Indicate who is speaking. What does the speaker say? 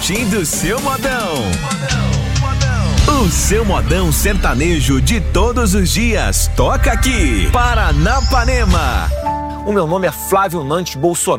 Speaker 1: curtindo o seu modão. O seu modão sertanejo de todos os dias toca aqui, Paranapanema.
Speaker 2: O meu nome é Flávio Nantes Bolsonaro.